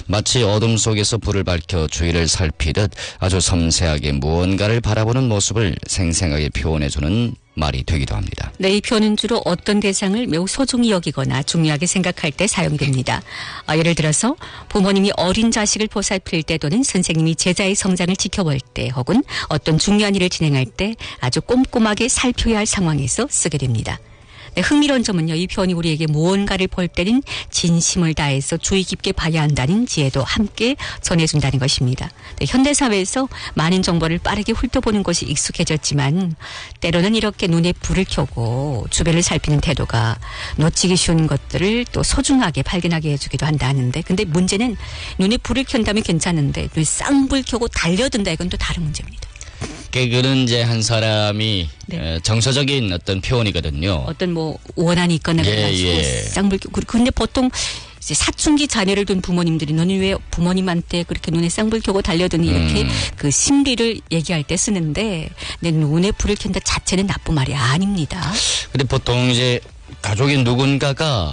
마치 어둠 속에서 불을 밝혀 주위를 살피듯 아주 섬세하게 무언가를 바라보는 모습을 생생하게 표현해주는 말이 되기도 합니다. 네, 이 표현은 주로 어떤 대상을 매우 소중히 여기거나 중요하게 생각할 때 사용이 됩니다. 예를 들어서 부모님이 어린 자식을 보살필 때 또는 선생님이 제자의 성장을 지켜볼 때 혹은 어떤 중요한 일을 진행할 때 아주 꼼꼼하게 살펴야 할 상황에서 쓰게 됩니다. 네, 흥미로운 점은요. 이 표현이 우리에게 무언가를 볼 때는 진심을 다해서 주의 깊게 봐야 한다는 지혜도 함께 전해준다는 것입니다. 네, 현대사회에서 많은 정보를 빠르게 훑어보는 것이 익숙해졌지만 때로는 이렇게 눈에 불을 켜고 주변을 살피는 태도가 놓치기 쉬운 것들을 또 소중하게 발견하게 해주기도 한다 하는데 근데 문제는 눈에 불을 켠다면 괜찮은데 눈에 쌍불 켜고 달려든다 이건 또 다른 문제입니다. 그는 이제 한 사람이 네. 정서적인 어떤 표현이거든요. 어떤 뭐 원한이 있거나 쌍불 켜고 근데 보통 이제 사춘기 자녀를 둔 부모님들이 너는 왜 부모님한테 그렇게 눈에 쌍불 켜고 달려드니 이렇게 그 심리를 얘기할 때 쓰는데 내 눈에 불을 켠다 자체는 나쁜 말이 아닙니다. 근데 보통 이제 가족인 누군가가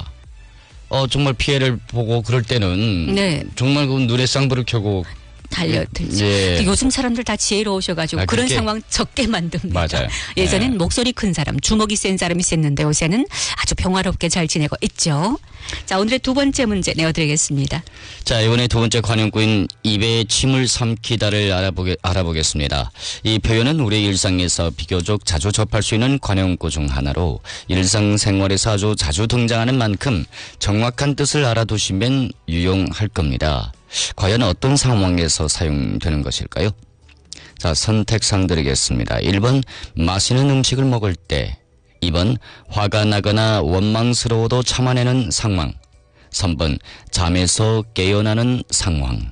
정말 피해를 보고 그럴 때는 네. 정말 그 눈에 쌍불을 켜고 달려들죠. 예. 요즘 사람들 다 지혜로우셔가지고 그런 상황 적게 만듭니다. 맞아요. 예전엔 네. 목소리 큰 사람, 주먹이 센 사람이 셌는데 요새는 아주 평화롭게 잘 지내고 있죠. 자, 오늘의 두 번째 문제 내어드리겠습니다. 자, 이번에 두 번째 관용구인 입에 침을 삼키다를 알아보겠습니다. 이 표현은 우리 일상에서 비교적 자주 접할 수 있는 관용구 중 하나로 일상생활에서 아주 자주 등장하는 만큼 정확한 뜻을 알아두시면 유용할 겁니다. 과연 어떤 상황에서 사용되는 것일까요? 자, 선택상 드리겠습니다. 1번 맛있는 음식을 먹을 때, 2번 화가 나거나 원망스러워도 참아내는 상황, 3번 잠에서 깨어나는 상황.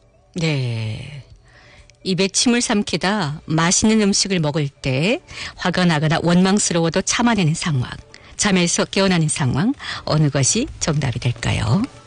네. 입에 침을 삼키다 맛있는 음식을 먹을 때 화가 나거나 원망스러워도 참아내는 상황, 잠에서 깨어나는 상황 어느 것이 정답이 될까요?